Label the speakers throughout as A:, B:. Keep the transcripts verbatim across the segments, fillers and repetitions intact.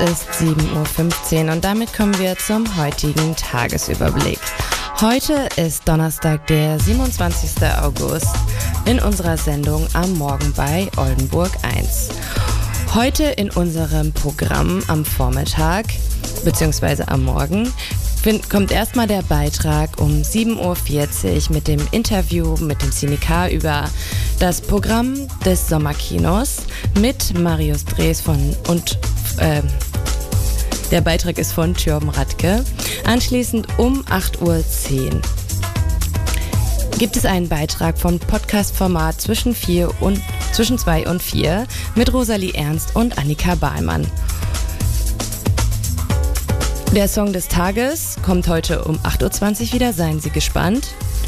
A: ist sieben Uhr fünfzehn und damit kommen wir zum heutigen Tagesüberblick. Heute ist Donnerstag, der siebenundzwanzigster August, in unserer Sendung Am Morgen bei Oldenburg eins. Heute in unserem Programm am Vormittag bzw. am Morgen kommt erstmal der Beitrag um sieben Uhr vierzig mit dem Interview mit dem Cinecar über das Programm des Sommerkinos mit Marius Drees von und äh, der Beitrag ist von Thjörben Radke. Anschließend um acht Uhr zehn gibt es einen Beitrag vom Podcast-Format zwischen vier und zwischen zwei und vier mit Rosalie Ernst und Annika Bahlmann. Der Song des Tages kommt heute um acht Uhr zwanzig wieder, seien Sie gespannt.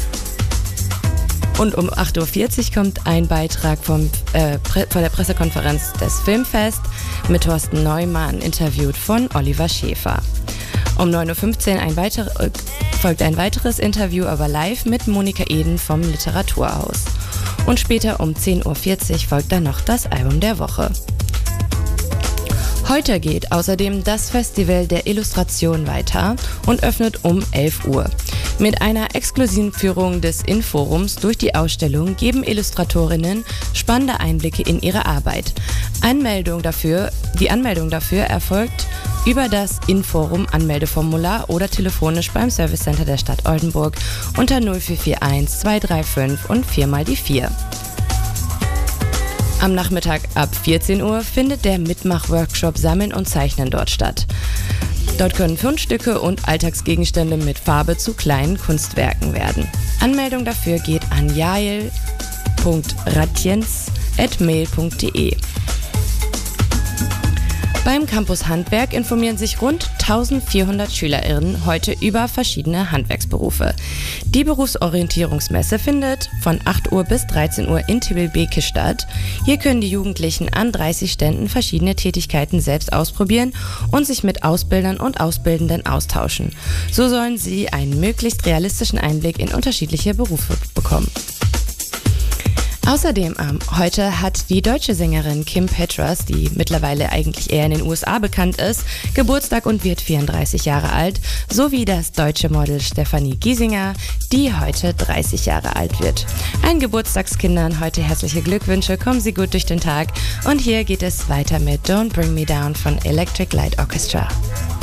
A: Und um acht Uhr vierzig kommt ein Beitrag vom, äh, Pre- von der Pressekonferenz des Filmfest mit Thorsten Neumann, interviewt von Oliver Schäfer. Um neun Uhr fünfzehn ein weiter, äh, folgt ein weiteres Interview, aber live mit Monika Eden vom Literaturhaus. Und später um zehn Uhr vierzig folgt dann noch das Album der Woche. Heute geht außerdem das Festival der Illustration weiter und öffnet um elf Uhr. Mit einer exklusiven Führung des Inforums durch die Ausstellung geben Illustratorinnen spannende Einblicke in ihre Arbeit. Anmeldung dafür, die Anmeldung dafür erfolgt über das Inforum Anmeldeformular oder telefonisch beim Service Center der Stadt Oldenburg unter null vier vier eins zwei drei fünf und vier mal die vier. Am Nachmittag ab vierzehn Uhr findet der Mitmach-Workshop Sammeln und Zeichnen dort statt. Dort können Fundstücke und Alltagsgegenstände mit Farbe zu kleinen Kunstwerken werden. Anmeldung dafür geht an jael punkt ratjens at mail punkt de. Beim Campus Handwerk informieren sich rund eintausendvierhundert SchülerInnen heute über verschiedene Handwerksberufe. Die Berufsorientierungsmesse findet von acht Uhr bis dreizehn Uhr in Tibbelbeke statt. Hier können die Jugendlichen an dreißig Ständen verschiedene Tätigkeiten selbst ausprobieren und sich mit Ausbildern und Ausbildenden austauschen. So sollen sie einen möglichst realistischen Einblick in unterschiedliche Berufe bekommen. Außerdem ähm, heute hat die deutsche Sängerin Kim Petras, die mittlerweile eigentlich eher in den U S A bekannt ist, Geburtstag und wird vierunddreißig Jahre alt, sowie das deutsche Model Stefanie Giesinger, die heute dreißig Jahre alt wird. Allen Geburtstagskindern heute herzliche Glückwünsche, kommen Sie gut durch den Tag und hier geht es weiter mit Don't Bring Me Down von Electric Light Orchestra.